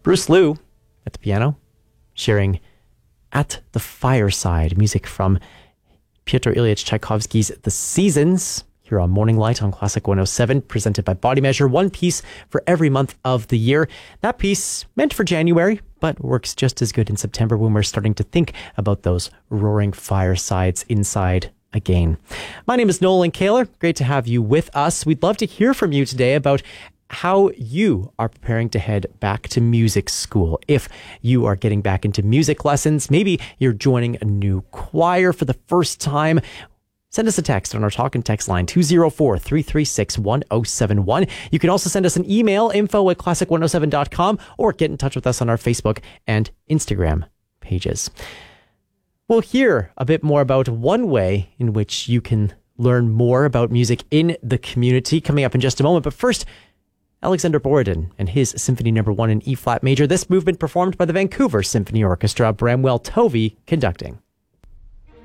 Bruce Liu at the piano, sharing At the Fireside, music from Pyotr Ilyich Tchaikovsky's The Seasons, here on Morning Light on Classic 107, presented by Body Measure. One piece for every month of the year. That piece meant for January, but works just as good in September when we're starting to think about those roaring firesides inside again. My name is Nolan Kaler. Great to have you with us. We'd love to hear from you today about how you are preparing to head back to music school. If you are getting back into music lessons, maybe you're joining a new choir for the first time, send us a text on our talk and text line, 204-336-1071. You can also send us an email, info@classic107.com, or get in touch with us on our Facebook and Instagram pages. We'll hear a bit more about one way in which you can learn more about music in the community coming up in just a moment. But first, Alexander Borodin and his Symphony No. 1 in E-flat major. This movement performed by the Vancouver Symphony Orchestra, Bramwell Tovey conducting.